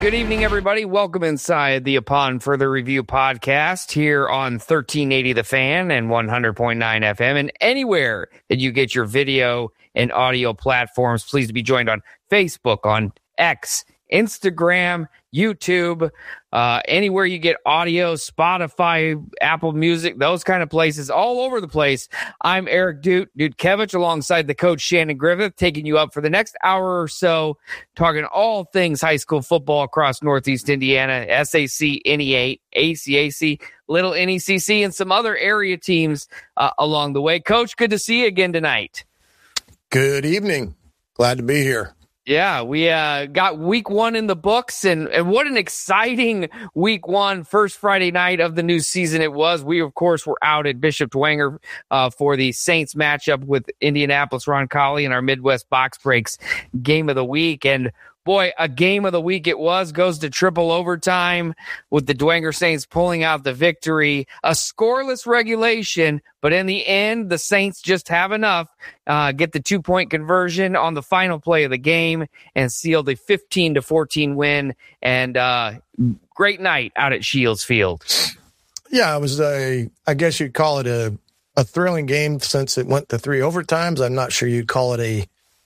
Good evening, everybody. Welcome inside the Upon Further Review podcast here on 1380 The Fan and 100.9 FM and anywhere that you get your video and audio platforms. Pleased to be joined on Facebook, on X, Instagram, YouTube, anywhere you get audio, Spotify, Apple Music, those kind of places, all over the place. I'm Eric Dudkevich alongside the coach Shannon Griffith, taking you up for the next hour or so, talking all things high school football across Northeast Indiana, SAC, NE8, ACAC, Little NECC, and some other area teams along the way. Coach, good to see you again tonight. Good evening. Glad to be here. Yeah, we got week one in the books, and what an exciting week one, first Friday night of the new season it was. We, of course, were out at Bishop Dwenger for the Saints matchup with Indianapolis Roncalli in our Midwest Box Breaks game of the week. And boy, a game of the week it was. Goes to triple overtime with the Dwenger Saints pulling out the victory. A scoreless regulation, but in the end, the Saints just have enough. Get the 2-point conversion on the final play of the game and seal the 15-14 win. And great night out at Shields Field. Yeah, it was I guess you'd call it a thrilling game since it went to 3 overtimes. I'm not sure you'd call it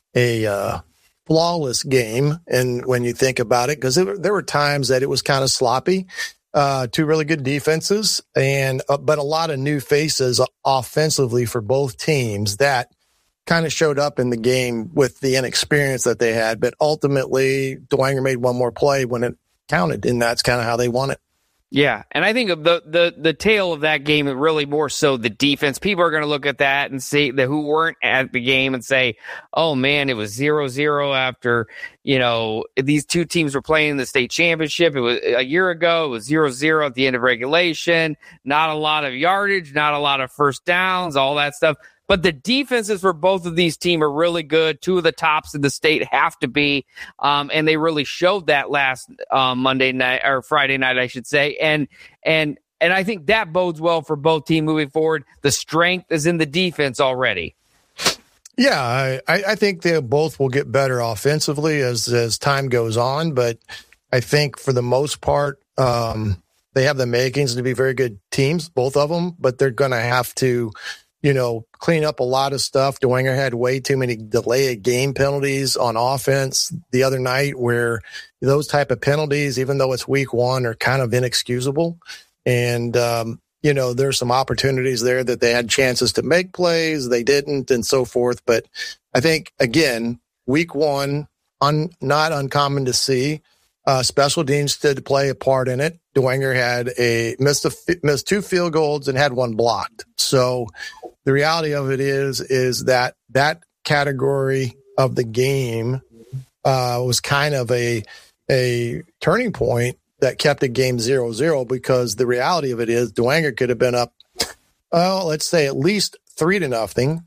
a flawless game. And when you think about it, because there were times that it was kind of sloppy, 2 really good defenses, and but a lot of new faces offensively for both teams that kind of showed up in the game with the inexperience that they had. But ultimately, Dwenger made one more play when it counted, and that's kind of how they won it. Yeah, and I think the tail of that game, really more so the defense. People are going to look at that and see that who weren't at the game and say, oh, man, it was 0-0 after, these two teams were playing in the state championship. It was a year ago. It was 0-0 at the end of regulation. Not a lot of yardage, not a lot of first downs, all that stuff. But the defenses for both of these teams are really good. 2 of the tops in the state have to be. And they really showed that last Monday night or Friday night, I should say. And I think that bodes well for both teams moving forward. The strength is in the defense already. Yeah, I think they both will get better offensively as time goes on. But I think for the most part, they have the makings to be very good teams, both of them. But they're going to have to clean up a lot of stuff. Dwenger had way too many delay game penalties on offense the other night, where those type of penalties, even though it's week one, are kind of inexcusable. And, there's some opportunities there that they had chances to make plays. They didn't, and so forth. But I think, again, week one, not uncommon to see. Special teams did play a part in it. Dwenger had missed 2 field goals and had 1 blocked. So the reality of it is that category of the game was kind of a turning point that kept the game 0-0, because the reality of it is Dwenger could have been up, let's say at least 3-0.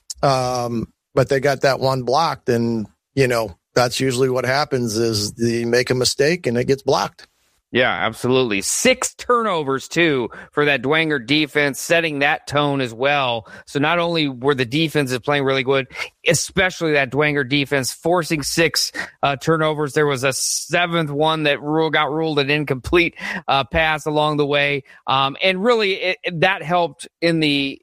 But they got that 1 blocked, and that's usually what happens is they make a mistake and it gets blocked. Yeah, absolutely. 6 turnovers, too, for that Dwenger defense, setting that tone as well. So not only were the defenses playing really good, especially that Dwenger defense, forcing 6 turnovers. There was a 7th one that got ruled an incomplete pass along the way. And really, that helped in the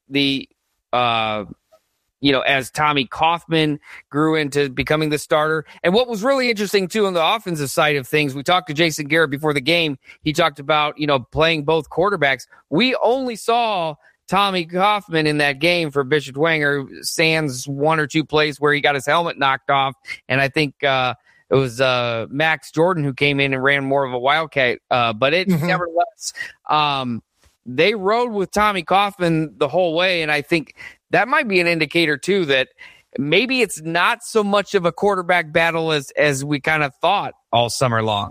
as Tommy Kaufman grew into becoming the starter. And what was really interesting, too, on the offensive side of things, we talked to Jason Garrett before the game. He talked about, playing both quarterbacks. We only saw Tommy Kaufman in that game for Bishop Dwenger, sans 1 or 2 plays where he got his helmet knocked off. And I think it was Max Jordan who came in and ran more of a Wildcat. But nevertheless, they rode with Tommy Kaufman the whole way. And I think that might be an indicator, too, that maybe it's not so much of a quarterback battle as we kind of thought all summer long.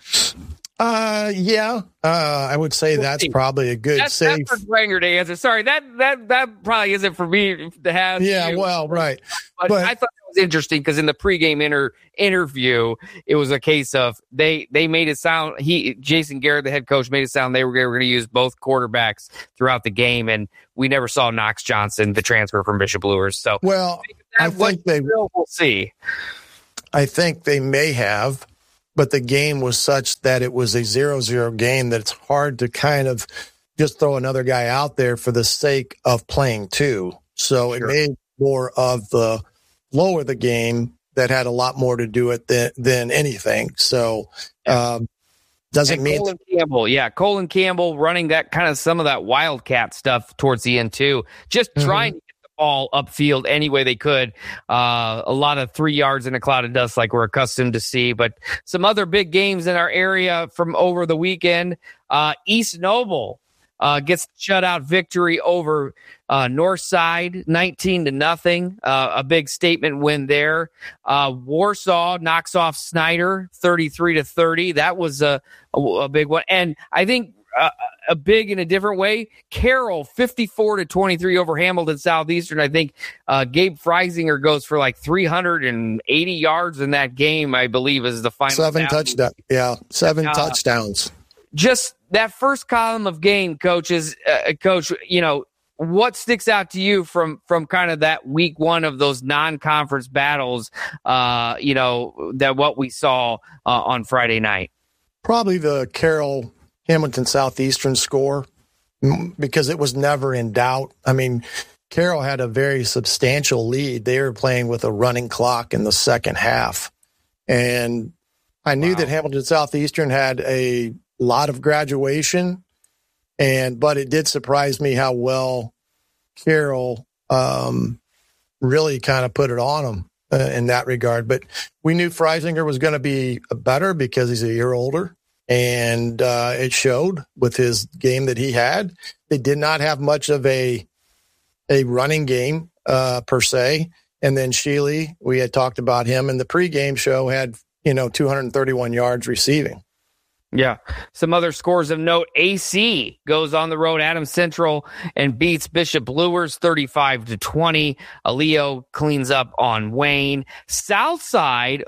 I would say that's probably a good safe. That's for Dwenger to answer. Sorry, that probably isn't for me to have. Yeah, well, right. But I thought it was interesting because in the pregame interview, it was a case of they made it sound. Jason Garrett, the head coach, made it sound they were going to use both quarterbacks throughout the game, and we never saw Knox Johnson, the transfer from Bishop Luers. So, well, I think we'll see. I think they may have. but the game was such that it was a 0-0 game that it's hard to kind of just throw another guy out there for the sake of playing two. So It made more of the flow of the game that had a lot more to do with it than anything. So doesn't mean Colin Campbell running that kind of some of that wildcat stuff towards the end too, just trying to get the ball upfield any way they could. A lot of 3 yards in a cloud of dust like we're accustomed to see, but some other big games in our area from over the weekend. East Noble gets the shutout victory over Northside, 19-0. A big statement win there. Warsaw knocks off Snyder, 33-30. That was a big one. And I think a big in a different way, Carroll, 54-23 over Hamilton Southeastern. I think Gabe Freisinger goes for like 380 yards in that game, I believe, is the final. 7 touchdowns. Just that first column of game, Coach, what sticks out to you from kind of that week one of those non-conference battles, that what we saw on Friday night? Probably the Carroll Hamilton Southeastern score, because it was never in doubt. I mean, Carroll had a very substantial lead. They were playing with a running clock in the second half. And I knew that Hamilton Southeastern had a lot of graduation, but it did surprise me how well Carroll really kind of put it on them in that regard. But we knew Freisinger was going to be better because he's a year older, and it showed with his game that he had. They did not have much of a running game per se. And then Sheely, we had talked about him in the pregame show, had 231 yards receiving. Yeah. Some other scores of note. AC goes on the road, Adams Central, and beats Bishop Bluers 35-20. Aleo cleans up on Wayne. Southside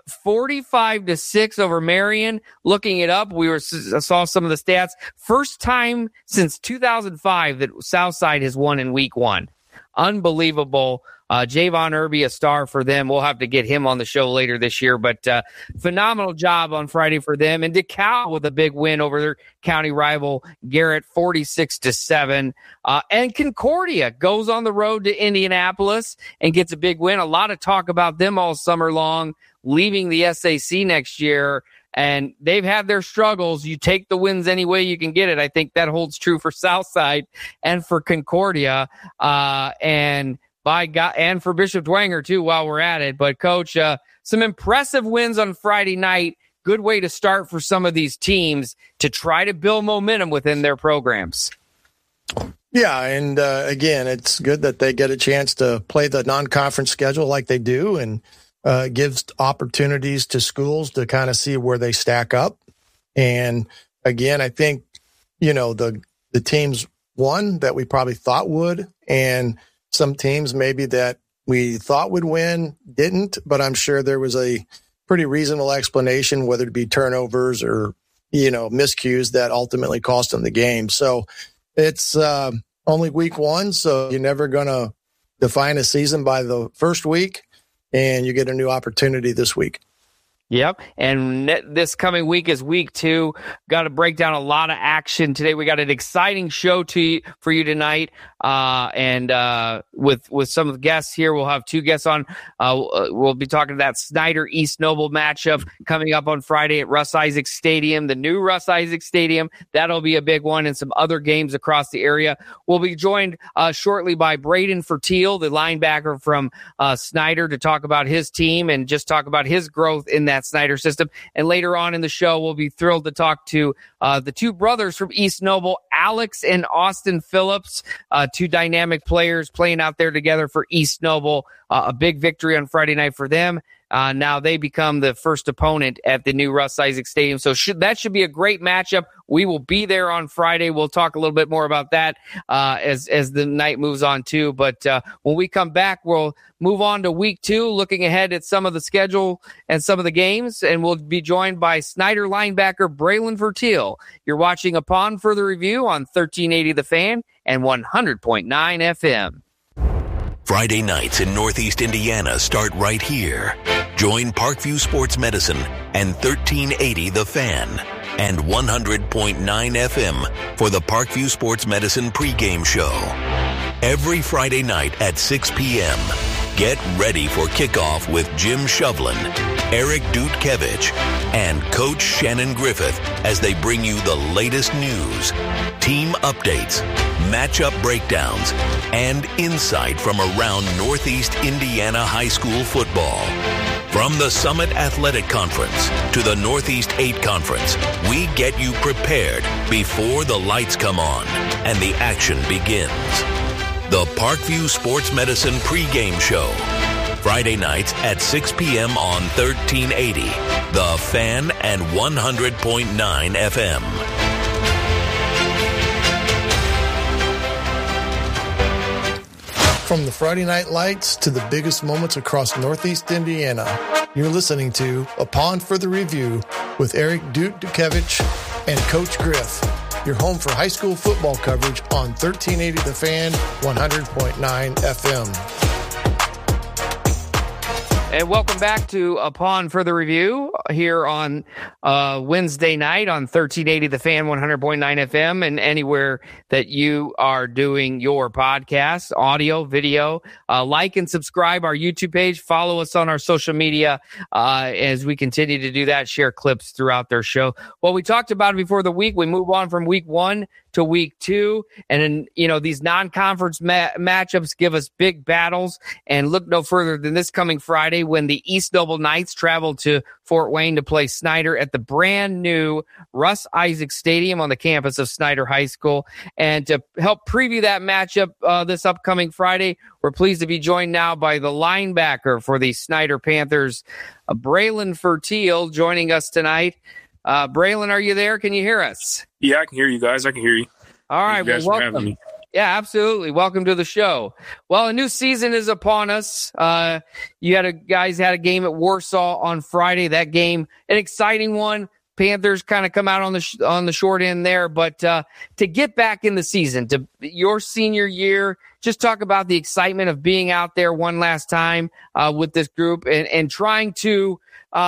45-6 over Marion. Looking it up, saw some of the stats. First time since 2005 that Southside has won in week one. Unbelievable. Javon Irby, a star for them. We'll have to get him on the show later this year, but phenomenal job on Friday for them. And DeKalb with a big win over their county rival Garrett, 46-7. And Concordia goes on the road to Indianapolis and gets a big win. A lot of talk about them all summer long, leaving the SAC next year. And they've had their struggles. You take the wins any way you can get it. I think that holds true for Southside and for Concordia. And for Bishop Dwenger, too, while we're at it. But, Coach, some impressive wins on Friday night. Good way to start for some of these teams to try to build momentum within their programs. Yeah, and again, it's good that they get a chance to play the non-conference schedule like they do, and gives opportunities to schools to kind of see where they stack up. And, again, I think, the teams won that we probably thought would, and some teams maybe that we thought would win didn't, but I'm sure there was a pretty reasonable explanation, whether it be turnovers or, miscues that ultimately cost them the game. So it's only week one, so you're never going to define a season by the first week, and you get a new opportunity this week. Yep. And this coming week is week 2. Got to break down a lot of action today. We got an exciting show for you tonight. And with some of the guests here, we'll have 2 guests on. We'll be talking to that Snyder East Noble matchup coming up on Friday at Russ Isaacs Stadium, the new Russ Isaacs Stadium. That'll be a big one, and some other games across the area. We'll be joined shortly by Braden Fertil, the linebacker from Snyder, to talk about his team and just talk about his growth in that Snyder system. And later on in the show, we'll be thrilled to talk to the 2 brothers from East Noble, Alex and Austin Phillips, 2 dynamic players playing out there together for East Noble. A big victory on Friday night for them. Now they become the first opponent at the new Russ Isaacs Stadium. So that should be a great matchup. We will be there on Friday. We'll talk a little bit more about that as the night moves on too. But when we come back, we'll move on to week 2, looking ahead at some of the schedule and some of the games. And we'll be joined by Snyder linebacker Braylon Fertil. You're watching Upon Further Review on 1380 The Fan and 100.9 FM. Friday nights in Northeast Indiana start right here. Join Parkview Sports Medicine and 1380 The Fan and 100.9 FM for the Parkview Sports Medicine pregame show. Every Friday night at 6 p.m., get ready for kickoff with Jim Shovlin, Eric Dutkiewicz, and Coach Shannon Griffith as they bring you the latest news, team updates, matchup breakdowns, and insight from around Northeast Indiana high school football. From the Summit Athletic Conference to the Northeast 8 Conference, we get you prepared before the lights come on and the action begins. The Parkview Sports Medicine pregame show. Friday nights at 6 p.m. on 1380, The Fan and 100.9 FM. From the Friday Night Lights to the biggest moments across Northeast Indiana, you're listening to Upon Further Review with Eric Dutkiewicz and Coach Griff, your home for high school football coverage on 1380 The Fan, 100.9 FM. And welcome back to Upon Further Review here on Wednesday night on 1380 The Fan, 100.9 FM, and anywhere that you are doing your podcast, audio, video. Like and subscribe our YouTube page. Follow us on our social media as we continue to do that, share clips throughout their show. Well, we talked about it before the week. We move on from week 1 to week 2. And then, these non-conference matchups give us big battles. And look no further than this coming Friday when the East Noble Knights travel to Fort Wayne to play Snyder at the brand new Russ Isaac Stadium on the campus of Snyder High School. And to help preview that matchup this upcoming Friday, we're pleased to be joined now by the linebacker for the Snyder Panthers, Braylon Fertil, joining us tonight. Braylon, are you there? Can you hear us? Yeah, I can hear you guys. I can hear you. All right. Well, welcome. Yeah, absolutely. Welcome to the show. Well, a new season is upon us. You guys had a game at Warsaw on Friday. That game, an exciting one. Panthers kind of come out on the short end there, but to get back in the season, to your senior year, just talk about the excitement of being out there one last time with this group and trying to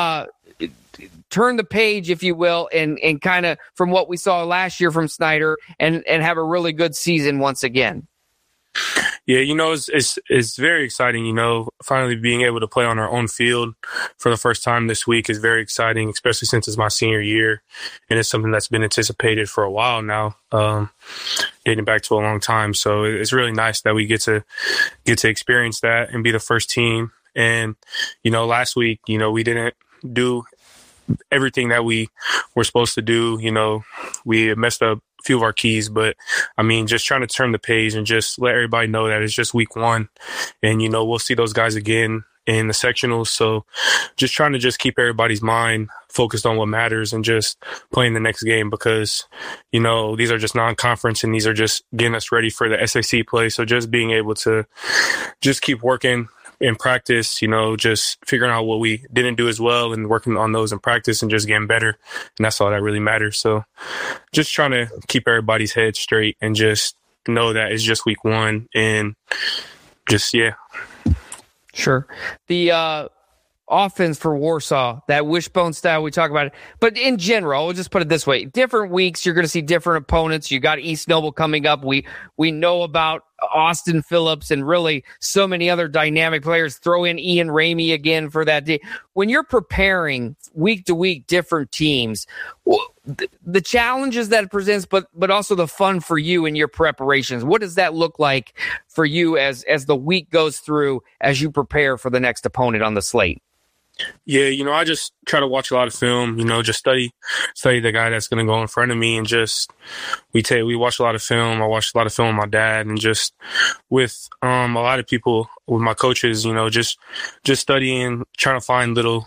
turn the page, if you will, and kind of from what we saw last year from Snyder and have a really good season once again. Yeah, it's very exciting, finally being able to play on our own field for the first time this week is very exciting, especially since it's my senior year. And it's something that's been anticipated for a while now, dating back to a long time. So it's really nice that we get to experience that and be the first team. And, last week, we didn't do everything that we were supposed to do. We messed up a few of our keys, but just trying to turn the page and just let everybody know that it's just week 1 and, we'll see those guys again in the sectionals. So just trying to keep everybody's mind focused on what matters and just playing the next game because, these are just non-conference and these are just getting us ready for the SAC play. So just being able to just keep working in practice, just figuring out what we didn't do as well and working on those in practice and just getting better. And that's all that really matters. So just trying to keep everybody's head straight and just know that it's just week 1 and just, yeah. Sure. The offense for Warsaw, that wishbone style, we talk about it. But in general, we'll just put it this way. Different weeks, you're going to see different opponents. You got East Noble coming up. We know about Austin Phillips and really so many other dynamic players. Throw in Ian Ramey again for that day. When you're preparing week to week different teams, the challenges that it presents, but also the fun for you in your preparations, what does that look like for you as the week goes through as you prepare for the next opponent on the slate? Yeah, I just try to watch a lot of film, just study the guy that's going to go in front of me and just we watch a lot of film. I watch a lot of film with my dad and just with a lot of people, with my coaches, just studying, trying to find little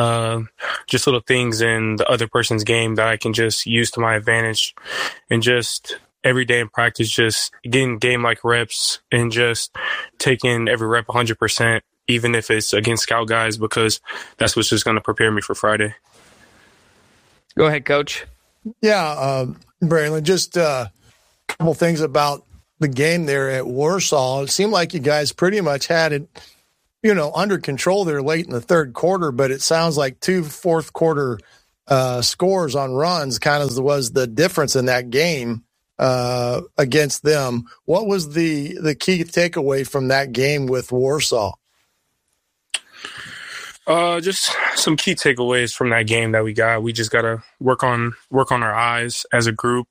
things in the other person's game that I can just use to my advantage and just every day in practice, just getting game-like reps and just taking every rep 100%. Even if it's against scout guys, because that's what's just going to prepare me for Friday. Go ahead, Coach. Yeah, Braylon, just a couple things about the game there at Warsaw, it seemed like you guys pretty much had it, under control there late in the third quarter, but it sounds like 2 fourth quarter scores on runs kind of was the difference in that game against them. What was the key takeaway from that game with Warsaw? Just some key takeaways from that game that we got. We just gotta work on our eyes as a group.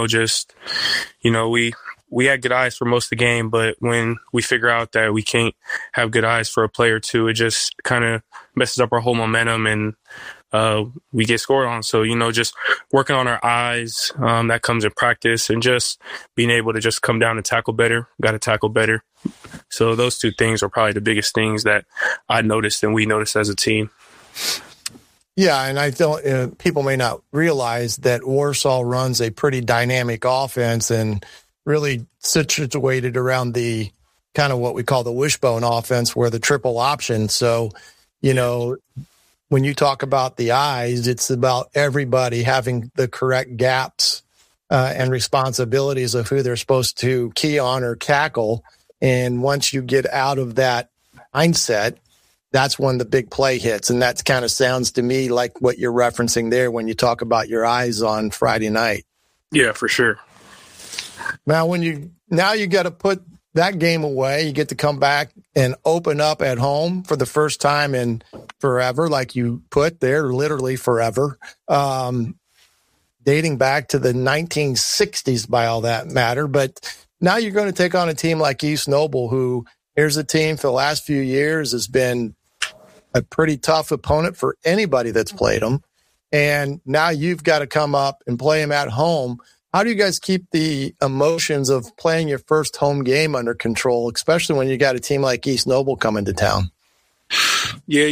We had good eyes for most of the game, but when we figure out that we can't have good eyes for a play or two, it just kind of messes up our whole momentum and we get scored on. So, just working on our eyes, that comes in practice, and just being able to just come down and tackle better. Got to tackle better. So those two things are probably the biggest things that I noticed and we noticed as a team. Yeah, and I don't. People may not realize that Warsaw runs a pretty dynamic offense and really situated around the kind of what we call the wishbone offense, where the triple option. So, when you talk about the eyes, it's about everybody having the correct gaps and responsibilities of who they're supposed to key on or tackle. And once you get out of that mindset, that's when the big play hits. And that kind of sounds to me like what you're referencing there when you talk about your eyes on Friday night. Yeah, for sure. Now, you got to put that game away. You get to come back and open up at home for the first time in forever, like you put there, literally forever, dating back to the 1960s by all that matter. But now you're going to take on a team like East Noble, who here's a team for the last few years has been a pretty tough opponent for anybody that's played them. And now you've got to come up and play them at home. How do you guys keep the emotions of playing your first home game under control, especially when you got a team like East Noble coming to town? Yeah,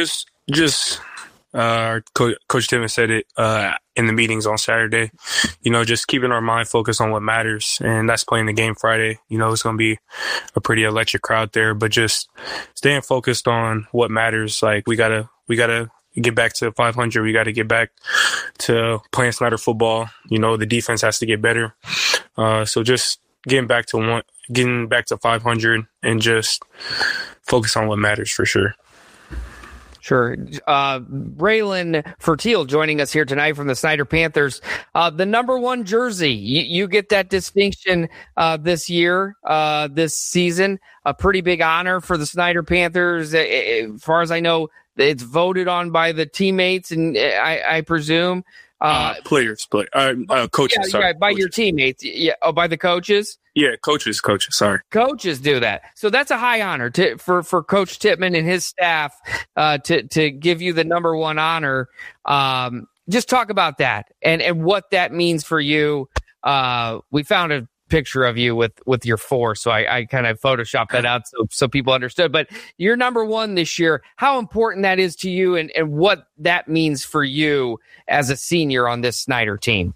our Coach Timmons said it in the meetings on Saturday, just keeping our mind focused on what matters, and that's playing the game Friday. It's going to be a pretty electric crowd there, but just staying focused on what matters. Like we gotta get back to 500. We got to get back to playing Snyder football. The defense has to get better. So just getting back to 500 and just focus on what matters for sure. Sure. Braylon Fertil joining us here tonight from the Snyder Panthers. The number 1 jersey, you get that distinction this year, this season. A pretty big honor for the Snyder Panthers. As far as I know, it's voted on by the teammates, and I presume players, coaches. Yeah, sorry, by coaches. Your teammates. Yeah, by the coaches. Yeah, coaches. Sorry, coaches do that. So that's a high honor for Coach Tippmann and his staff to give you the number 1 honor. Just talk about that and what that means for you. We found a picture of you with your 4, so I kind of photoshopped that out so people understood. But you're number 1 this year. How important that is to you and what that means for you as a senior on this Snyder team?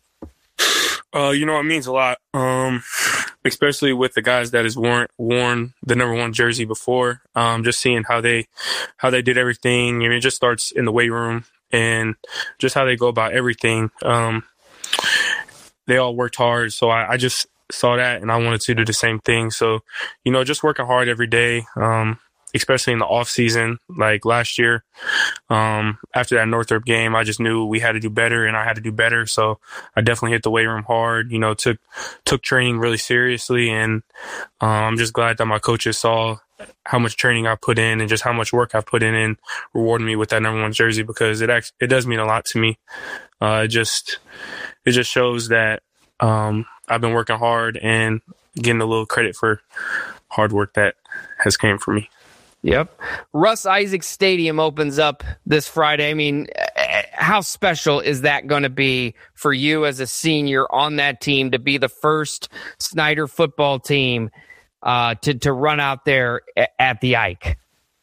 It means a lot, especially with the guys that has worn the number 1 jersey before. Just seeing how they did everything. It just starts in the weight room and just how they go about everything. They all worked hard, so I just saw that and I wanted to do the same thing. So, just working hard every day, especially in the off season, like last year. After that Northrop game, I just knew we had to do better and I had to do better. So I definitely hit the weight room hard, took training really seriously. And I'm just glad that my coaches saw how much training I put in and just how much work I put in and rewarding me with that number 1 jersey, because it does mean a lot to me. It just shows that I've been working hard and getting a little credit for hard work that has came for me. Yep. Russ Isaacs Stadium opens up this Friday. I mean, how special is that going to be for you as a senior on that team to be the first Snyder football team to run out there at the Ike?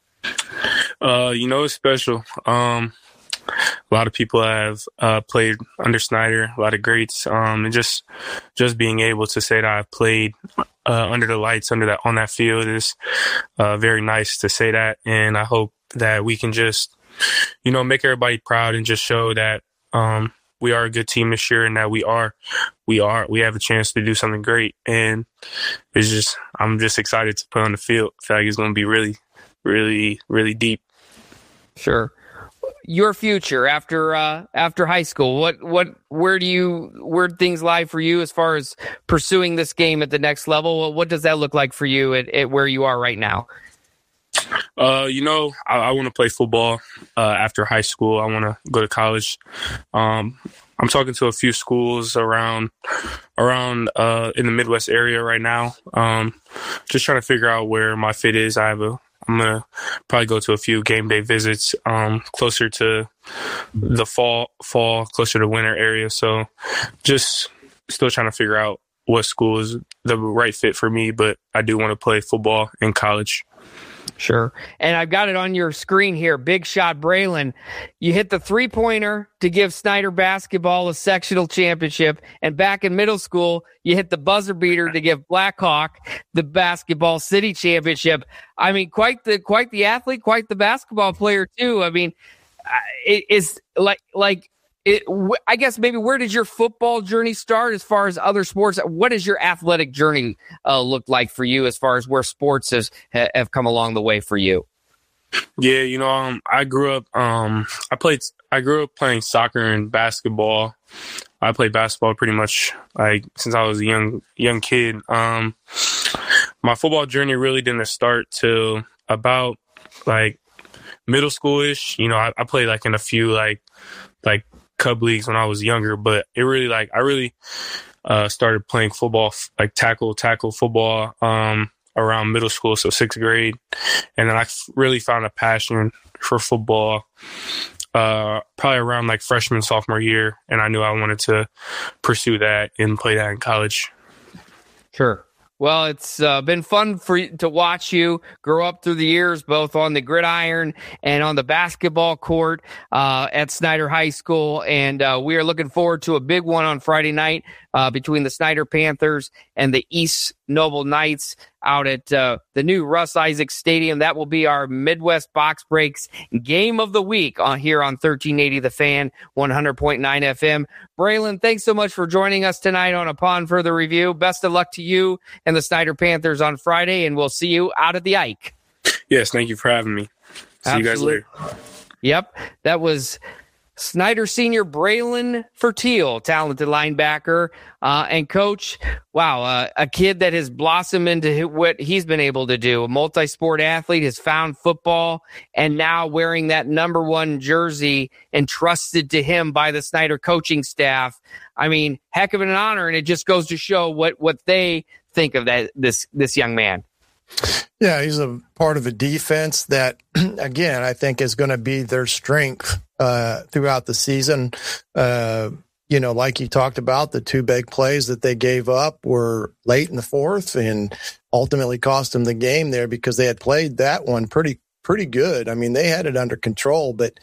It's special. A lot of people have played under Snyder, a lot of greats, and just being able to say that I've played under the lights, on that field is very nice to say that. And I hope that we can just, make everybody proud and just show that a good team this year, and that we have a chance to do something great. And I'm just excited to play on the field. I feel like it's going to be really, really, really deep. Sure. Your future after high school, where things lie for you as far as pursuing this game at the next level? What does that look like for you at where you are right now? I want to play football after high school. I want to go to college. I'm talking to a few schools around in the Midwest area right now. Just trying to figure out where my fit is. I'm going to probably go to a few game day visits closer to the fall, closer to winter area. So just still trying to figure out what school is the right fit for me, but I do want to play football in college. Sure. And I've got it on your screen here. Big shot, Braylon. You hit the three-pointer to give Snyder basketball a sectional championship. And back in middle school, you hit the buzzer beater to give Blackhawk the basketball city championship. I mean, quite the athlete, quite the basketball player too. I mean, it is I guess maybe where did your football journey start as far as other sports? What does your athletic journey look like for you as far as where sports have come along the way for you? Yeah, I grew up playing soccer and basketball. I played basketball pretty much since I was a young kid. My football journey really didn't start till about middle school-ish. I played in a few Cub leagues when I was younger, but it really I really started playing football, tackle football around middle school, so 6th grade, and then I really found a passion for football probably around freshman, sophomore year, and I knew I wanted to pursue that and play that in college. Sure. Well, it's been fun to watch you grow up through the years, both on the gridiron and on the basketball court at Snyder High School. And we are looking forward to a big one on Friday night between the Snyder Panthers and the East Noble Knights out at the new Russ Isaacs Stadium. That will be our Midwest Box Breaks game of the week here on 1380 The Fan, 100.9 FM. Braylon, thanks so much for joining us tonight on Upon Further Review. Best of luck to you and the Snyder Panthers on Friday, and we'll see you out at the Ike. Yes, thank you for having me. See you guys later. Yep, that was Snyder senior Braylon Fertiel, talented linebacker and coach. Wow, a kid that has blossomed into what he's been able to do. A multi-sport athlete, has found football, and now wearing that number 1 jersey entrusted to him by the Snyder coaching staff. I mean, heck of an honor, and it just goes to show what they think of this young man. Yeah, he's a part of a defense that, again, I think is going to be their strength throughout the season. Like you talked about, the 2 big plays that they gave up were late in the 4th and ultimately cost them the game there because they had played that one pretty good. I mean, they had it under control, but,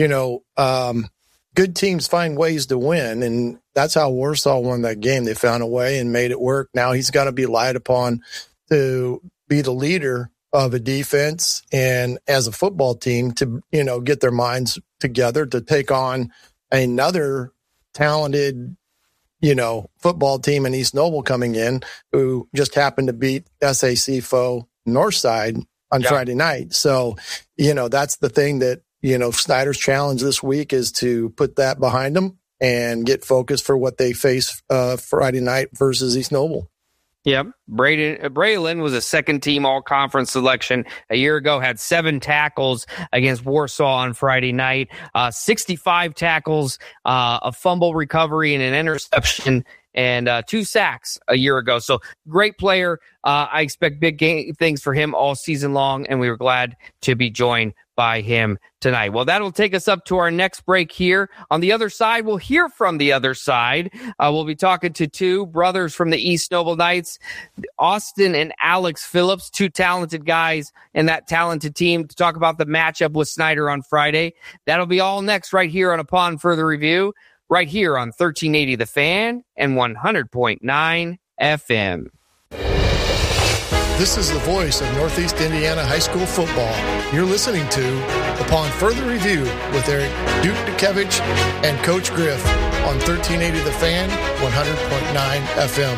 good teams find ways to win, and that's how Warsaw won that game. They found a way and made it work. Now he's got to be relied upon to be the leader of a defense and as a football team to, get their minds together to take on another talented, football team in East Noble coming in who just happened to beat SAC foe Northside on Friday night. So, that's the thing that, Snyder's challenge this week is to put that behind them and get focused for what they face Friday night versus East Noble. Yep. Braylon was a second-team all-conference selection a year ago, had 7 tackles against Warsaw on Friday night, 65 tackles, a fumble recovery and an interception, and 2 sacks a year ago. So great player. I expect big things for him all season long, and we were glad to be joined by him tonight. Well, that'll take us up to our next break here. On the other side, we'll hear from the other side. We'll be talking to 2 brothers from the East Noble Knights, Austin and Alex Phillips, 2 talented guys in that talented team, to talk about the matchup with Snyder on Friday. That'll be all next right here on Upon Further Review, right here on 1380 The Fan and 100.9 FM. This is the voice of Northeast Indiana High School football. You're listening to Upon Further Review with Eric Duke Dukevich and Coach Griff. on 1380 The Fan, 100.9 FM.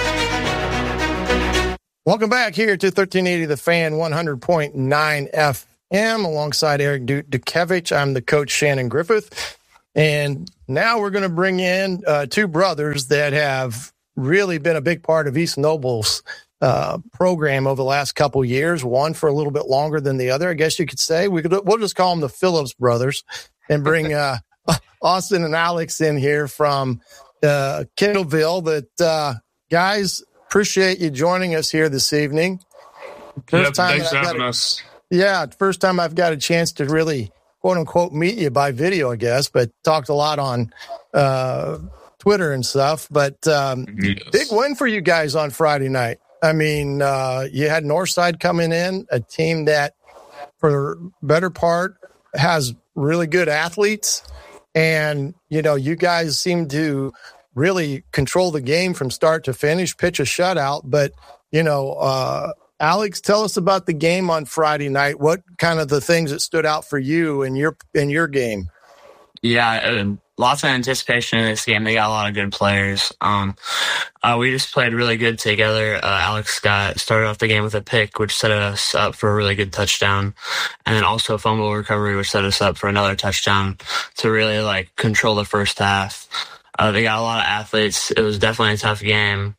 Welcome back here to 1380 The Fan, 100.9 FM, alongside Eric Dukevich. I'm the coach, Shannon Griffith. And now we're going to bring in two brothers that have really been a big part of East Noble's program over the last couple years, one for a little bit longer than the other, I guess you could say. We'll just call them the Phillips brothers and bring Austin and Alex in here from Kendallville. That guys, appreciate you joining us here this evening. Thanks for having us. Yeah, first time I've got a chance to really, quote unquote, meet you by video, I guess, but talked a lot on Twitter and stuff. But big win for you guys on Friday night. I mean, you had Northside coming in, a team that, for the better part, has really good athletes. And, you know, you guys seem to really control the game from start to finish, pitch a shutout. But, you know, Alex, tell us about the game on Friday night. What kind of the things that stood out for you in your game? Yeah, lots of anticipation in this game. They got a lot of good players. We just played really good together. Alex started off the game with a pick, which set us up for a really good touchdown. And then also fumble recovery, which set us up for another touchdown to really control the first half. They got a lot of athletes. It was definitely a tough game.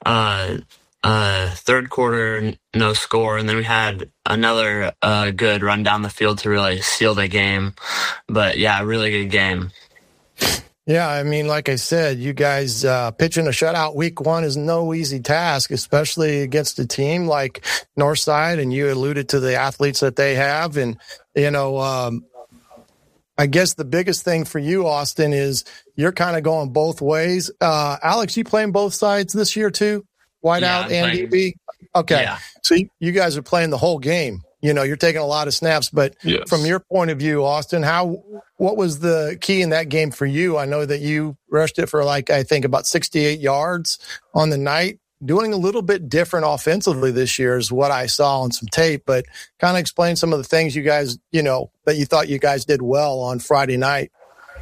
Third quarter, no score, and then we had another good run down the field to really seal the game. But yeah, really good game. Yeah, I mean, like I said, you guys pitching a shutout week one is no easy task, especially against a team like Northside, and you alluded to the athletes that they have. And, you know, I guess the biggest thing for you, Austin, is you're kind of going both ways. Alex, you playing both sides this year too? Wideout and DB? Okay. Yeah. So you guys are playing the whole game. You know, you're taking a lot of snaps, but From your point of view, Austin, what was the key in that game for you? I know that you rushed it for I think about 68 yards on the night, doing a little bit different offensively this year is what I saw on some tape, but kind of explain some of the things you guys, you know, that you thought you guys did well on Friday night.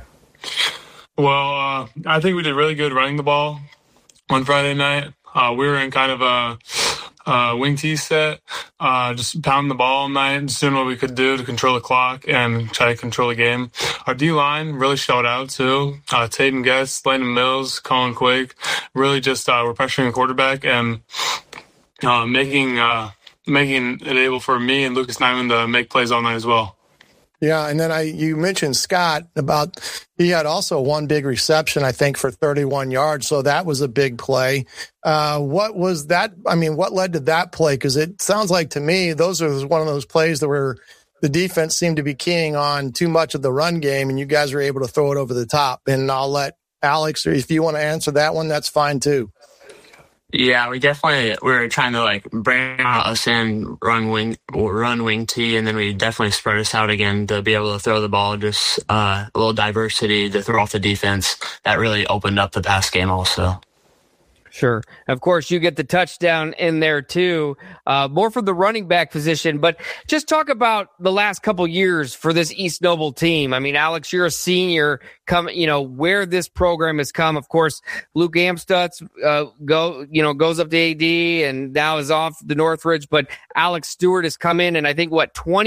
Well, I think we did really good running the ball on Friday night. We were in kind of a wing T set, just pounding the ball all night and doing what we could do to control the clock and try to control the game. Our D-line really showed out too. Tatum Guest, Landon Mills, Colin Quake, really just were pressuring the quarterback and making it able for me and Lucas Nyman to make plays all night as well. Yeah, and then you mentioned Scott he had also one big reception, I think, for 31 yards, so that was a big play. What was that? I mean, what led to that play? Because it sounds like to me those are one of those plays that where the defense seemed to be keying on too much of the run game, and you guys were able to throw it over the top. And I'll let Alex, or if you want to answer that one, that's fine too. Yeah, we were trying to bring us in, run wing T, and then we definitely spread us out again to be able to throw the ball, just a little diversity to throw off the defense. That really opened up the pass game also. Sure. Of course, you get the touchdown in there too, more for the running back position. But just talk about the last couple years for this East Noble team. I mean, Alex, you're a senior. Where this program has come. Of course, Luke Amstutz goes up to AD and now is off the Northridge. But Alex Stewart has come in, and I think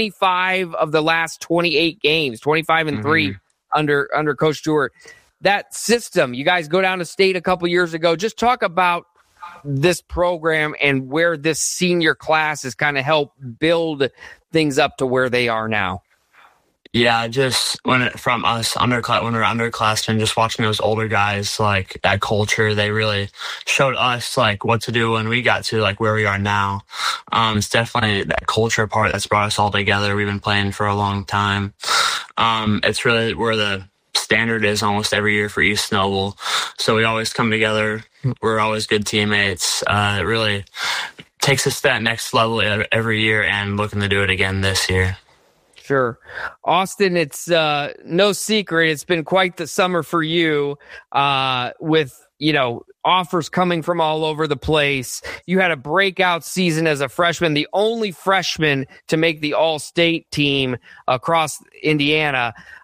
25 of the last 28 games, 25-3 under Coach Stewart. That system, you guys go down to state a couple years ago. Just talk about this program and where this senior class has kind of helped build things up to where they are now. Yeah, just from us when we were underclassmen, just watching those older guys, that culture, they really showed us what to do when we got to where we are now. It's definitely that culture part that's brought us all together. We've been playing for a long time. It's really where the standard is almost every year for East Noble. So we always come together. We're always good teammates. It really takes us to that next level every year, and looking to do it again this year. Sure. Austin, it's no secret. It's been quite the summer for you with, offers coming from all over the place. You had a breakout season as a freshman, the only freshman to make the all-state team across Indiana.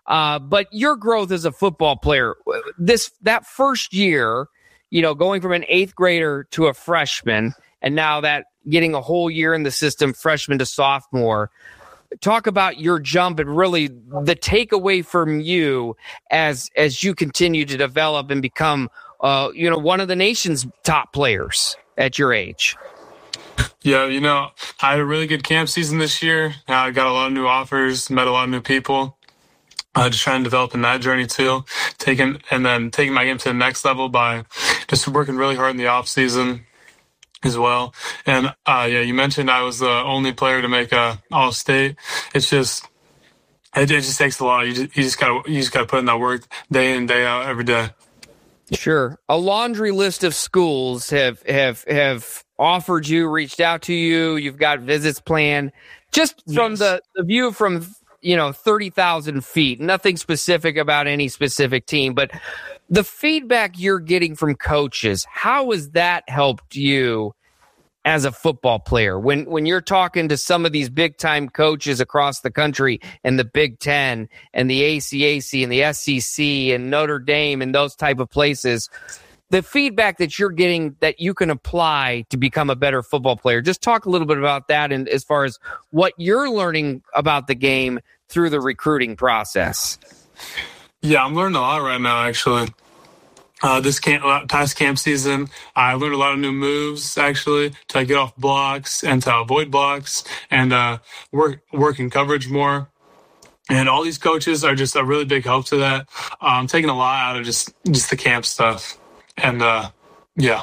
But your growth as a football player, that first year, going from an 8th grader to a freshman, and now that getting a whole year in the system, freshman to sophomore, talk about your jump and really the takeaway from you as you continue to develop and become, one of the nation's top players at your age. Yeah, I had a really good camp season this year. I got a lot of new offers, met a lot of new people. Just trying to develop in that journey too, taking my game to the next level by just working really hard in the off season as well. And you mentioned I was the only player to make All-State. It just takes a lot. You just gotta put in that work day in, day out, every day. Sure. A laundry list of schools have offered you, reached out to you. You've got visits planned. Just from the view from 30,000 feet, nothing specific about any specific team, but the feedback you're getting from coaches, how has that helped you as a football player? When you're talking to some of these big time coaches across the country and the Big Ten and the ACAC and the SEC and Notre Dame and those type of places, the feedback that you're getting that you can apply to become a better football player, just talk a little bit about that and as far as what you're learning about the game through the recruiting process. Yeah, I'm learning a lot right now, actually. This past camp season, I learned a lot of new moves, actually, to get off blocks and to avoid blocks and work in coverage more. And all these coaches are just a really big help to that. I'm taking a lot out of just the camp stuff. And, yeah.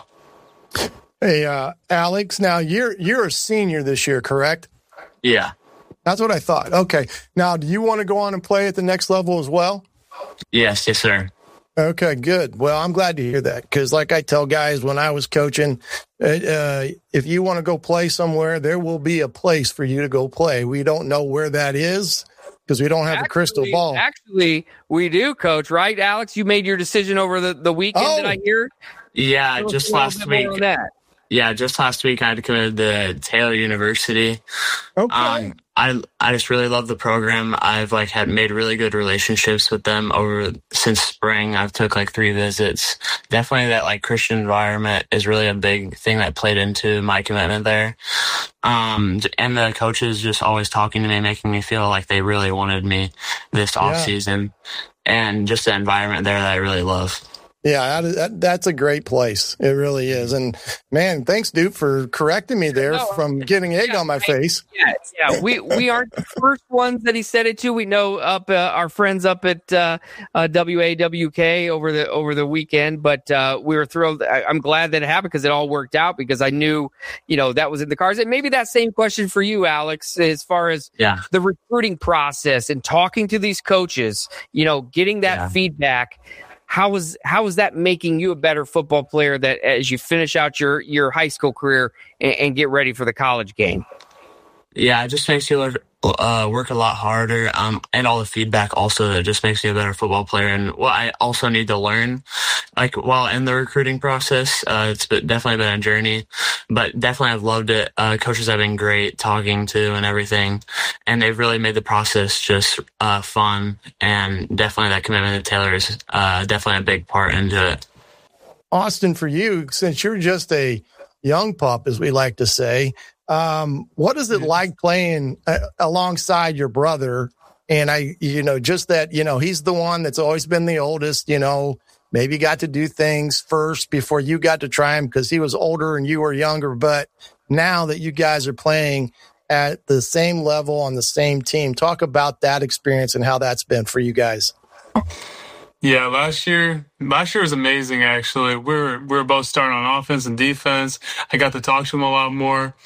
Hey, Alex, now you're a senior this year, correct? Yeah. That's what I thought. Okay. Now, do you want to go on and play at the next level as well? Yes, sir. Okay, good. Well, I'm glad to hear that because like I tell guys when I was coaching, if you want to go play somewhere, there will be a place for you to go play. We don't know where that is because we don't have a crystal ball. Actually, we do, Coach, right? Alex, you made your decision over the weekend, did I hear? Yeah, just last week. Yeah, just last week I had committed to Taylor University. Okay. I just really love the program. I've had made really good relationships with them since spring. I've took 3 visits. Definitely that Christian environment is really a big thing that played into my commitment there. And the coaches just always talking to me, making me feel like they really wanted me this off season, and just the environment there that I really love. Yeah, that's a great place. It really is. And, man, thanks, Duke, for correcting me there from getting egg on my face. Yeah. We aren't the first ones that he said it to. We know our friends up at WAWK over the weekend, but we were thrilled. I'm glad that it happened because it all worked out because I knew, that was in the cards. And maybe that same question for you, Alex, as far as the recruiting process and talking to these coaches, getting that feedback. How is that making you a better football player that as you finish out your high school career and get ready for the college game? Yeah, it just makes you work a lot harder. And all the feedback also, it just makes me a better football player. And what I also need to learn, while in the recruiting process, it's definitely been a journey, but definitely I've loved it. Coaches have been great talking to and everything. And they've really made the process just fun. And definitely that commitment to Taylor is definitely a big part into it. Austin, for you, since you're just a young pup, as we like to say, what is it like playing alongside your brother? And just that, he's the one that's always been the oldest, maybe got to do things first before you got to try him because he was older and you were younger. But now that you guys are playing at the same level on the same team, talk about that experience and how that's been for you guys. Yeah, last year was amazing, actually. We were both starting on offense and defense. I got to talk to him a lot more.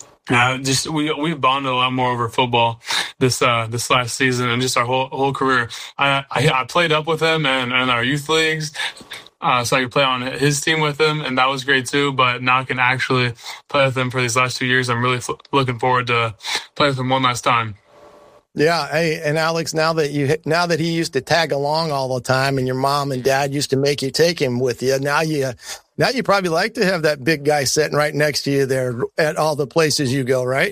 We bonded a lot more over football this last season and just our whole career. I played up with him and our youth leagues, so I could play on his team with him, and that was great too. But now I can actually play with him for these last 2 years. I'm really looking forward to playing with him one last time. Yeah, hey, and Alex, now that he used to tag along all the time, and your mom and dad used to make you take him with you, now you probably like to have that big guy sitting right next to you there at all the places you go, right?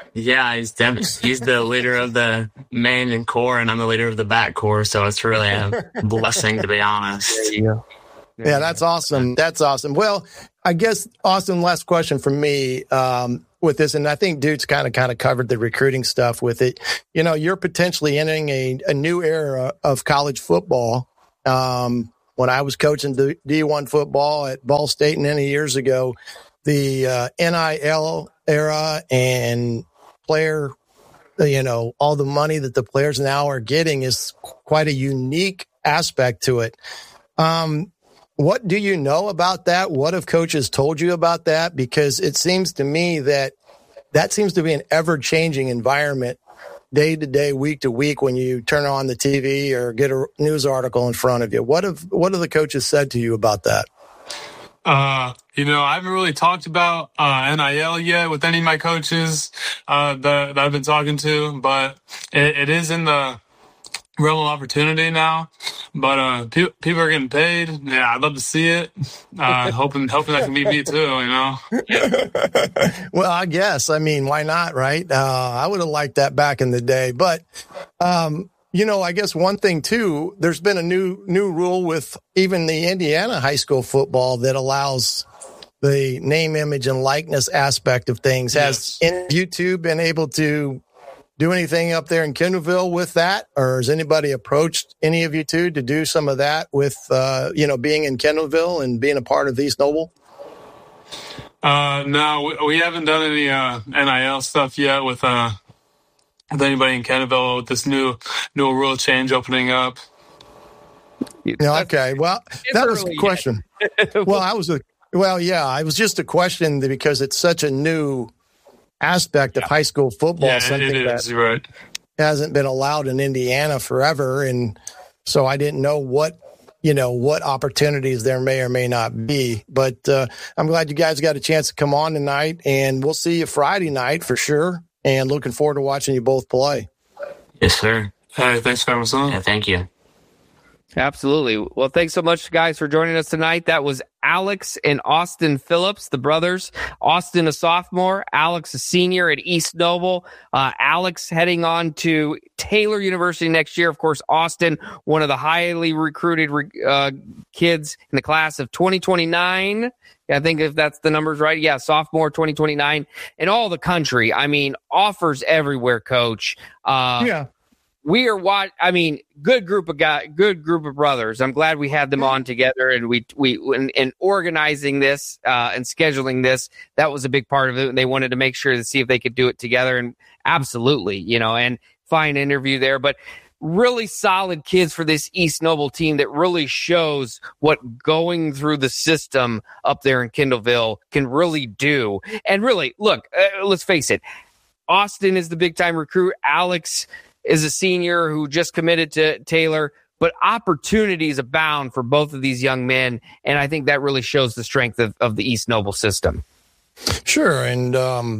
Yeah, he's the leader of the main and core, and I'm the leader of the back core. So it's really a blessing, to be honest. Yeah, that's awesome. That's awesome. Well, I guess, Austin, last question from me with this, and I think Dude's kind of covered the recruiting stuff with it. You know, you're potentially entering a new era of college football. When I was coaching D1 football at Ball State many years ago, the NIL era and player, all the money that the players now are getting is quite a unique aspect to it. What do you know about that? What have coaches told you about that? Because it seems to me that seems to be an ever-changing environment day to day, week to week when you turn on the TV or get a news article in front of you. What have the coaches said to you about that? I haven't really talked about NIL yet with any of my coaches that I've been talking to, but it is in the realm of opportunity now. But people are getting paid. Yeah, I'd love to see it. Hoping that can be me too. Well, I guess. I mean, why not, right? I would have liked that back in the day, but. I guess one thing too, there's been a new rule with even the Indiana high school football that allows the name, image, and likeness aspect of things. Yes. Has YouTube been able to do anything up there in Kendallville with that? Or has anybody approached any of you two to do some of that with, being in Kendallville and being a part of East Noble? No, we haven't done any NIL stuff yet with anybody in Kendallville with this new rule change opening up. Okay, well, that was a question. I was just a question because it's such a new aspect of high school football. Yeah, something it is, that right. hasn't been allowed in Indiana forever, and so I didn't know what opportunities there may or may not be. But I'm glad you guys got a chance to come on tonight, and we'll see you Friday night for sure. And looking forward to watching you both play. Yes, sir. Hey, thanks for having us on. Yeah, thank you. Absolutely. Well, thanks so much, guys, for joining us tonight. That was Alex and Austin Phillips, the brothers. Austin, a sophomore. Alex, a senior at East Noble. Alex heading on to Taylor University next year. Of course, Austin, one of the highly recruited kids in the class of 2029. I think if that's the numbers right. Yeah, sophomore 2029 in all the country. I mean, offers everywhere, Coach. Yeah. We are good group of guys, good group of brothers. I'm glad we had them on together, and we in organizing this and scheduling this, that was a big part of it. They wanted to make sure to see if they could do it together, and absolutely, and fine interview there, but really solid kids for this East Noble team that really shows what going through the system up there in Kendallville can really do. And really, look, let's face it, Austin is the big-time recruit. Alex is a senior who just committed to Taylor, but opportunities abound for both of these young men, and I think that really shows the strength of the East Noble system. Sure, and,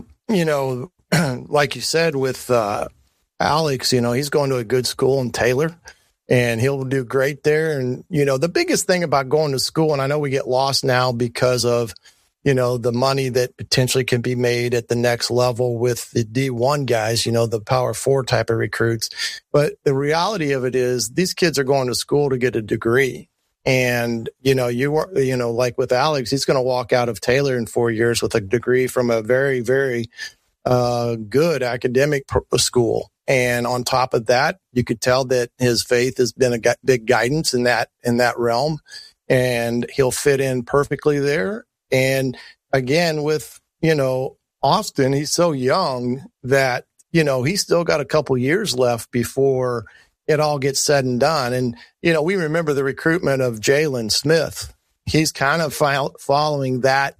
like you said with Alex, he's going to a good school in Taylor, and he'll do great there. And, the biggest thing about going to school, and I know we get lost now because of, the money that potentially can be made at the next level with the D1 guys, the Power 4 type of recruits. But the reality of it is these kids are going to school to get a degree. And, like with Alex, he's going to walk out of Taylor in 4 years with a degree from a very, very good academic school. And on top of that, you could tell that his faith has been a big guidance in that realm, and he'll fit in perfectly there. And again, with, Austin, he's so young that, he's still got a couple years left before it all gets said and done. And, we remember the recruitment of Jalen Smith. He's kind of following that,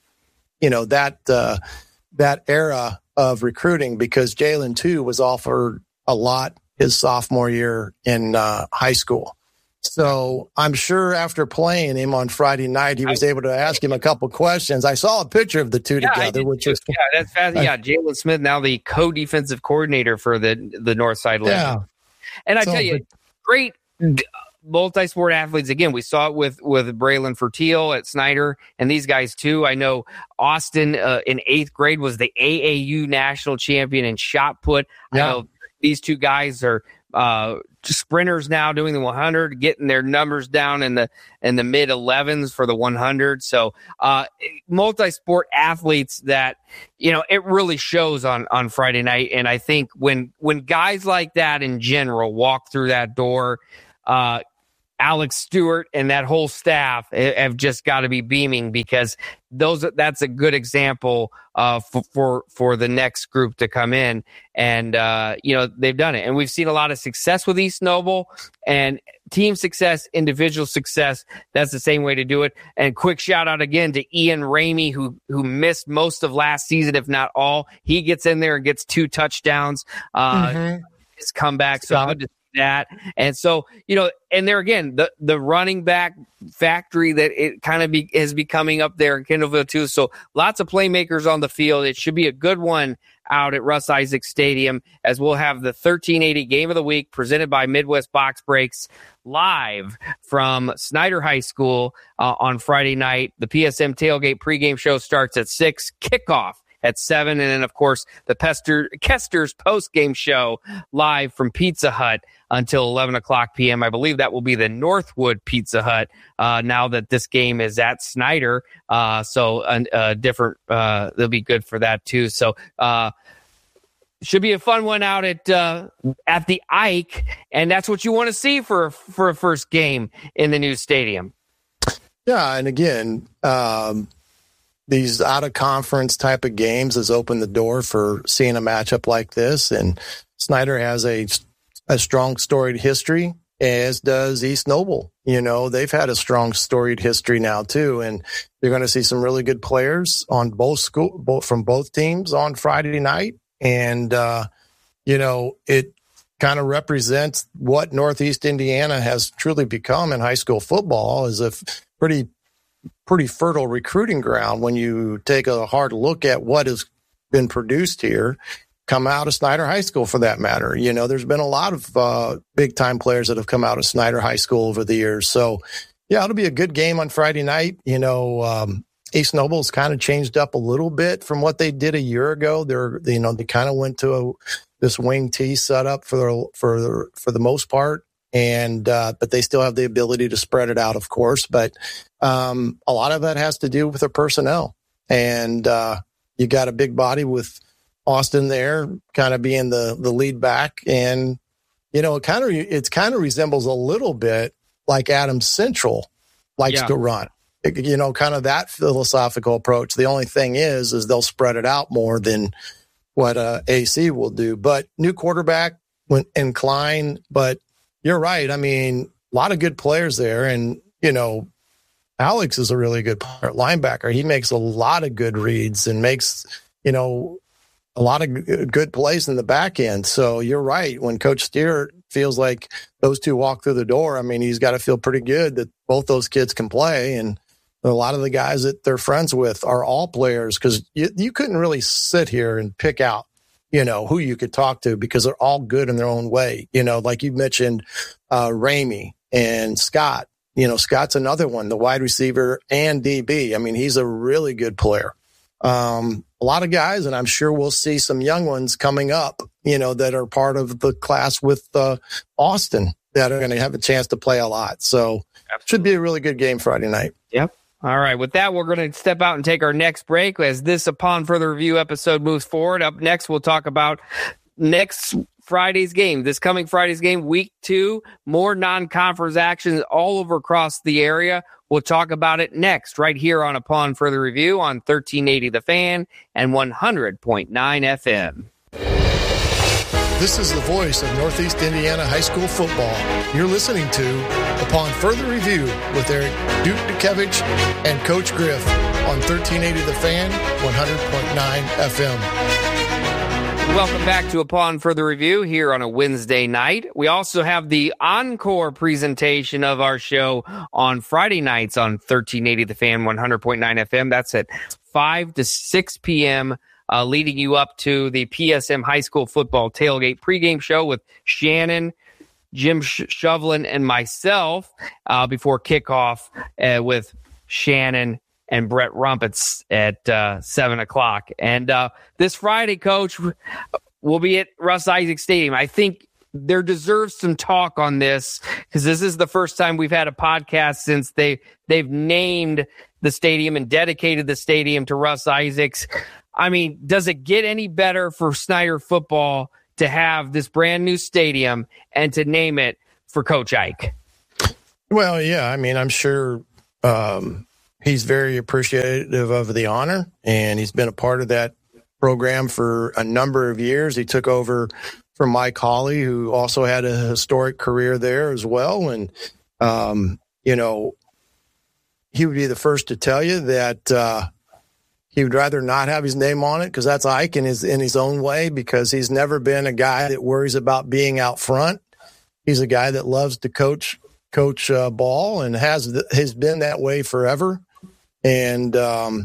that era of recruiting, because Jalen too was offered a lot his sophomore year in high school. So I'm sure after playing him on Friday night, he was able to ask him a couple questions. I saw a picture of the two together, which is that's fast. Yeah, Jalen Smith, now the co-defensive coordinator for the Northside Legends. Yeah. And I tell you, great multi-sport athletes, again, we saw it with Braylon Fertiel at Snyder and these guys too. I know Austin in 8th grade was the AAU national champion in shot put. Yeah. I know these two guys are sprinters now, doing the 100, getting their numbers down in the mid 11s for the 100. So multi-sport athletes that, it really shows on Friday night. And I think when guys like that in general walk through that door, Alex Stewart and that whole staff have just got to be beaming, because that's a good example for the next group to come in. And, they've done it. And we've seen a lot of success with East Noble, and team success, individual success. That's the same way to do it. And quick shout out again to Ian Ramey, who missed most of last season, if not all. He gets in there and gets 2 touchdowns. His comeback. So good to that. And so, and there again, the running back factory that it kind of is becoming up there in Kendallville too. So lots of playmakers on the field. It should be a good one out at Russ Isaac Stadium, as we'll have the 1380 Game of the Week presented by Midwest Box Breaks live from Snyder High School on Friday night. The PSM Tailgate pregame show starts at 6, kickoff at 7, and then, of course, the Kester's post-game show live from Pizza Hut until 11 o'clock p.m. I believe that will be the Northwood Pizza Hut now that this game is at Snyder. Different, they'll be good for that, too. So, should be a fun one out at the Ike, and that's what you want to see for a first game in the new stadium. Yeah, and again, these out-of-conference type of games has opened the door for seeing a matchup like this. And Snyder has a strong storied history, as does East Noble. They've had a strong storied history now too. And you're going to see some really good players on from both teams on Friday night. And, it kind of represents what Northeast Indiana has truly become in high school football, is a pretty fertile recruiting ground when you take a hard look at what has been produced here, come out of Snyder High School for that matter. There's been a lot of big time players that have come out of Snyder High School over the years. So yeah, it'll be a good game on Friday night. East Noble's kind of changed up a little bit from what they did a year ago. They kind of went to this wing T setup for the most part. And, but they still have the ability to spread it out, of course. But, a lot of that has to do with their personnel. And, you got a big body with Austin there kind of being the lead back. And, it kind of resembles a little bit like Adams Central likes to run, kind of that philosophical approach. The only thing is they'll spread it out more than what, AC will do. But new quarterback went incline, but you're right. I mean, a lot of good players there. And, Alex is a really good player, linebacker. He makes a lot of good reads and makes, a lot of good plays in the back end. So you're right. When Coach Stewart feels like those two walk through the door, I mean, he's got to feel pretty good that both those kids can play. And a lot of the guys that they're friends with are all players, because you couldn't really sit here and pick out who you could talk to, because they're all good in their own way. Like you mentioned, Ramey and Scott. Scott's another one, the wide receiver and DB. I mean, he's a really good player. A lot of guys, and I'm sure we'll see some young ones coming up, that are part of the class with Austin that are going to have a chance to play a lot. So it should be a really good game Friday night. Yep. All right. With that, we're going to step out and take our next break as this Upon Further Review episode moves forward. Up next, we'll talk about next Friday's game, this coming Friday's game, week 2, more non-conference actions all over across the area. We'll talk about it next right here on Upon Further Review on 1380 The Fan and 100.9 FM. This is the voice of Northeast Indiana high school football. You're listening to Upon Further Review with Eric Duke Dukevich and Coach Griff on 1380 The Fan, 100.9 FM. Welcome back to Upon Further Review here on a Wednesday night. We also have the encore presentation of our show on Friday nights on 1380 The Fan, 100.9 FM. That's at 5 to 6 p.m., leading you up to the PSM High School Football Tailgate pregame show with Shannon, Jim Shovlin and myself before kickoff with Shannon and Brett Rumpets at 7 o'clock. And this Friday, Coach, we'll be at Russ Isaac Stadium. I think there deserves some talk on this because this is the first time we've had a podcast since they've named the stadium and dedicated the stadium to Russ Isaacs. I mean, does it get any better for Snyder football to have this brand new stadium and to name it for Coach Ike? Well, yeah, I mean, I'm sure he's very appreciative of the honor, and he's been a part of that program for a number of years. He took over from Mike Hawley, who also had a historic career there as well. And, he would be the first to tell you that he would rather not have his name on it because that's Ike in his own way, because he's never been a guy that worries about being out front. He's a guy that loves to coach ball and has been that way forever. And,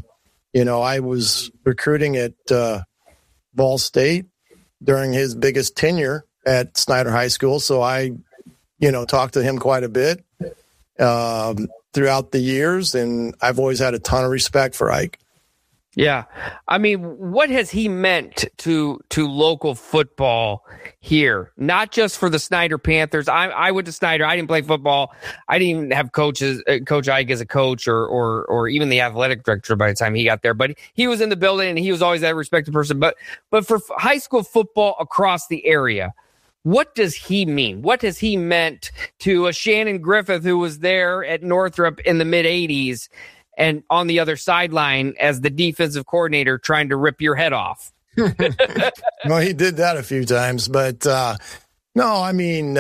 I was recruiting at Ball State during his biggest tenure at Snyder High School. So I, talked to him quite a bit throughout the years, and I've always had a ton of respect for Ike. Yeah. I mean, what has he meant to local football here? Not just for the Snyder Panthers. I went to Snyder. I didn't play football. I didn't even have Coach Ike as a coach or even the athletic director by the time he got there. But he was in the building, and he was always that respected person. But for high school football across the area, what does he mean? What has he meant to a Shannon Griffith who was there at Northrop in the mid-'80s and on the other sideline as the defensive coordinator trying to rip your head off? Well, he did that a few times. But, no, I mean,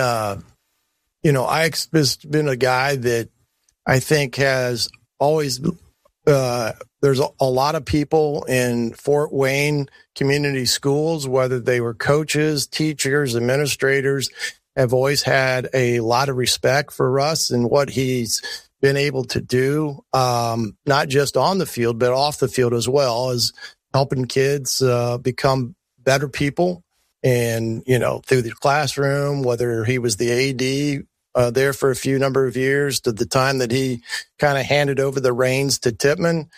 Ike's been a guy that I think has always there's a lot of people in Fort Wayne community schools, whether they were coaches, teachers, administrators, have always had a lot of respect for Russ and what he's been able to do, not just on the field, but off the field as well, as helping kids become better people. And, through the classroom, whether he was the AD there for a number of years to the time that he kind of handed over the reins to Tippmann.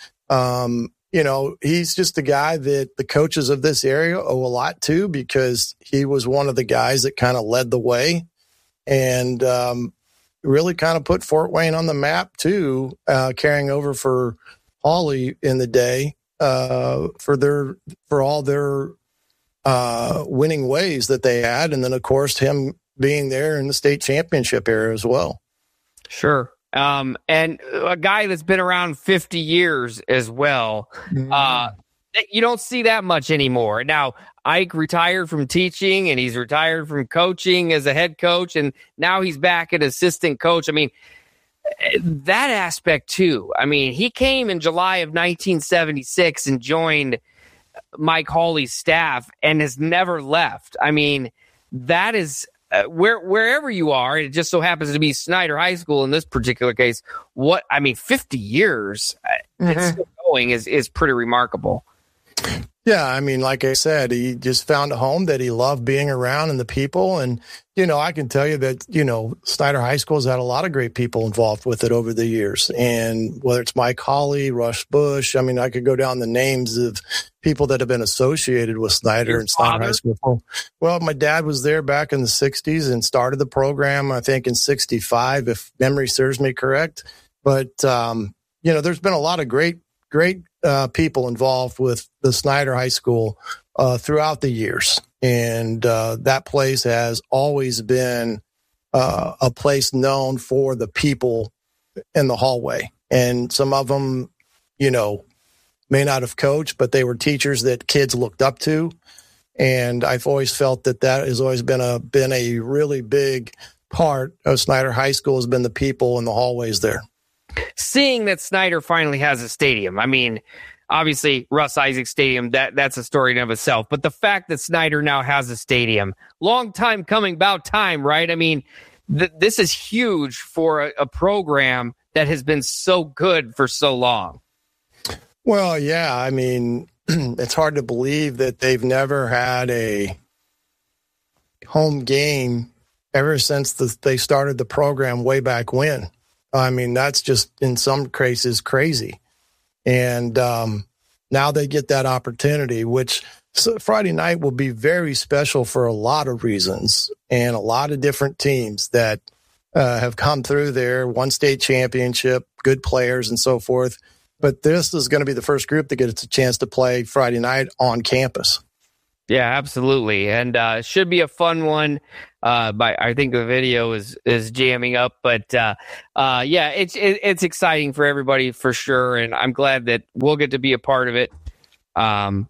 He's just a guy that the coaches of this area owe a lot to, because he was one of the guys that kind of led the way and really kind of put Fort Wayne on the map too, carrying over for Hawley in the day for all their winning ways that they had. And then, of course, him being there in the state championship era as well. Sure. And a guy that's been around 50 years as well. You don't see that much anymore. Now, Ike retired from teaching and he's retired from coaching as a head coach, and now he's back at assistant coach. I mean, that aspect too. I mean, he came in July of 1976 and joined Mike Hawley's staff and has never left. I mean, that is wherever you are, it just so happens to be Snyder High School in this particular case. 50 years it's still going is pretty remarkable. Yeah, I mean, like I said, he just found a home that he loved being around and the people. And, I can tell you that, Snyder High School has had a lot of great people involved with it over the years. And whether it's Mike Hawley, Rush Bush, I mean, I could go down the names of people that have been associated with Snyder and Snyder High School. Well, my dad was there back in the 60s and started the program, I think, in 65, if memory serves me correct. But, there's been a lot of great people involved with the Snyder High School throughout the years. And that place has always been a place known for the people in the hallway. And some of them, may not have coached, but they were teachers that kids looked up to. And I've always felt that has always been a really big part of Snyder High School, has been the people in the hallways there. Seeing that Snyder finally has a stadium, I mean, obviously Russ Isaac Stadium, that's a story in and of itself. But the fact that Snyder now has a stadium, long time coming, about time, right? I mean, this is huge for a program that has been so good for so long. Well, yeah, I mean, it's hard to believe that they've never had a home game ever since they started the program way back when. I mean, that's just in some cases crazy. And now they get that opportunity, which Friday night will be very special for a lot of reasons and a lot of different teams that have come through there, won state championship, good players and so forth. But this is going to be the first group that gets a chance to play Friday night on campus. Yeah, absolutely. And it should be a fun one. I think the video is jamming up, but yeah, it's exciting for everybody for sure. And I'm glad that we'll get to be a part of it. And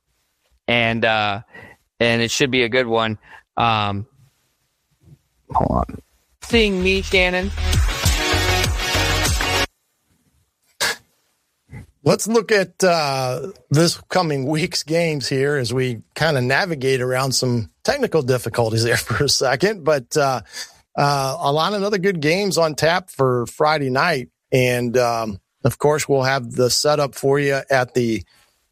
it should be a good one. Hold on. Seeing me, Shannon. Let's look at this coming week's games here as we kind of navigate around some technical difficulties there for a second. But a lot of other good games on tap for Friday night. And, of course, we'll have the setup for you at the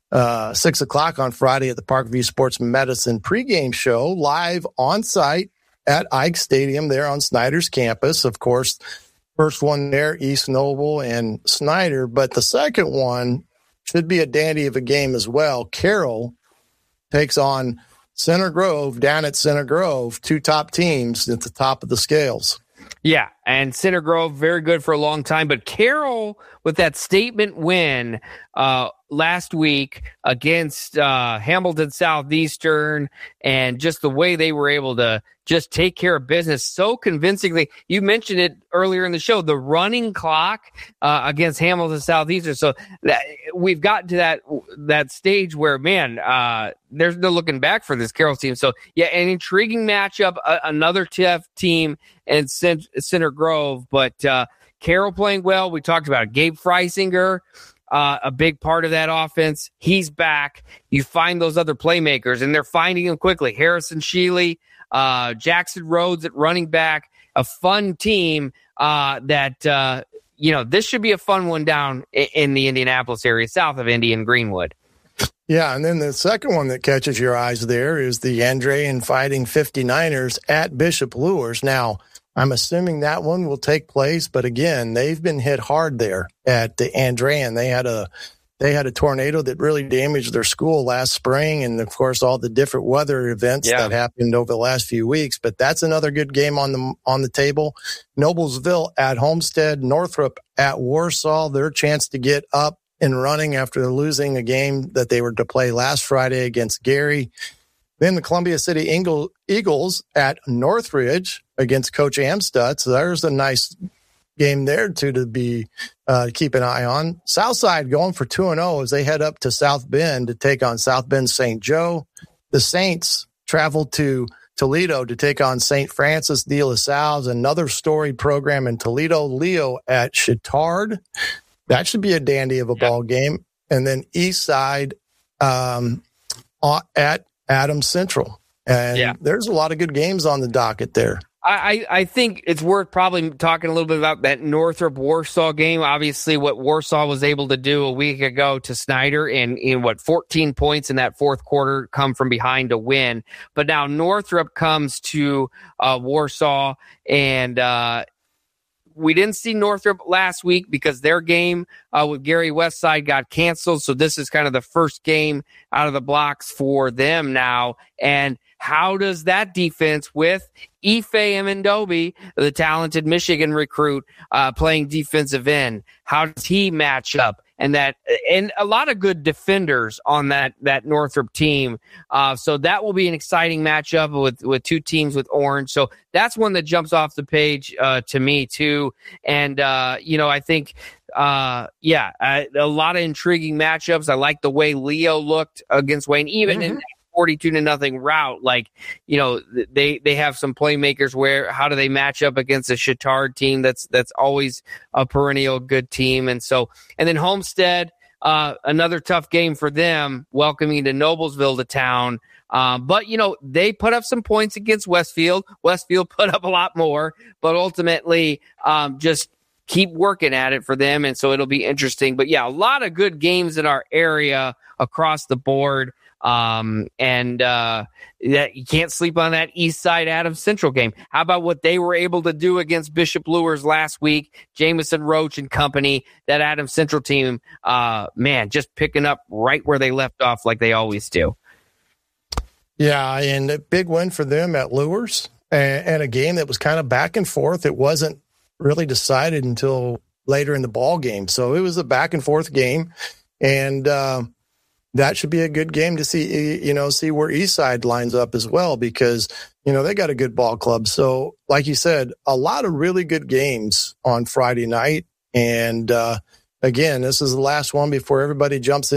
6 o'clock on Friday at the Parkview Sports Medicine pregame show, live on site at Ike Stadium there on Snyder's campus. Of course, first one there, East Noble and Snyder. But the second one should be a dandy of a game as well. Carroll takes on Center Grove down at Center Grove, two top teams at the top of the scales. Yeah, and Center Grove, very good for a long time. But Carroll, with that statement win last week against Hamilton Southeastern, and just the way they were able to just take care of business so convincingly. You mentioned it earlier in the show, the running clock against Hamilton Southeastern. So we've gotten to that stage where, man, there's no looking back for this Carroll team. So, yeah, an intriguing matchup, another tough team in Center Grove. But Carroll playing well. We talked about Gabe Freisinger, a big part of that offense. He's back. You find those other playmakers, and they're finding them quickly. Harrison Sheely, Jackson Rhodes at running back, a fun team that this should be a fun one down in the Indianapolis area, south of Indy and Greenwood. Yeah, and then the second one that catches your eyes there is the Andrean Fighting 59ers at Bishop Luers. Now, I'm assuming that one will take place, but again, they've been hit hard there at the Andrean. They had a tornado that really damaged their school last spring, and of course all the different weather events that happened over the last few weeks. But that's another good game on the table. Noblesville at Homestead, Northrop at Warsaw. Their chance to get up and running after losing a game that they were to play last Friday against Gary. Then the Columbia City Eagles at Northridge against Coach Amstutz. So there's a nice game there to be keep an eye on. Southside going for 2-0 as they head up to South Bend to take on South Bend St. Joe. The Saints travel to Toledo to take on St. Francis de La Salle's, another storied program in Toledo. Leo at Chittard. That should be a dandy of a ball game. And then East Side at Adams Central. And there's a lot of good games on the docket there. I think it's worth probably talking a little bit about that Northrop-Warsaw game. Obviously, what Warsaw was able to do a week ago to Snyder in 14 points in that fourth quarter come from behind to win. But now Northrop comes to Warsaw, and we didn't see Northrop last week because their game with Gary Westside got canceled. So this is kind of the first game out of the blocks for them now. And how does that defense with Ife Amendobi, the talented Michigan recruit, playing defensive end, how does he match up? And a lot of good defenders on that Northrop team. So that will be an exciting matchup with two teams with orange. So that's one that jumps off the page to me too. And I think a lot of intriguing matchups. I like the way Leo looked against Wayne, even in 42-0 route. They have some playmakers where how do they match up against a Chittard team that's always a perennial good team. And then Homestead, another tough game for them, welcoming to Noblesville to town. But they put up some points against Westfield. Westfield put up a lot more, but ultimately just keep working at it for them. And so it'll be interesting. But yeah, a lot of good games in our area across the board. That you can't sleep on that East Side Adams Central game. How about what they were able to do against Bishop Luers last week? Jamison Roach and company, that Adams Central team, just picking up right where they left off like they always do. Yeah, and a big win for them at Luers, and a game that was kind of back and forth. It wasn't really decided until later in the ball game. So it was a back and forth game, and that should be a good game to see, see where Eastside lines up as well, because, they got a good ball club. So like you said, a lot of really good games on Friday night. And again, this is the last one before everybody jumps in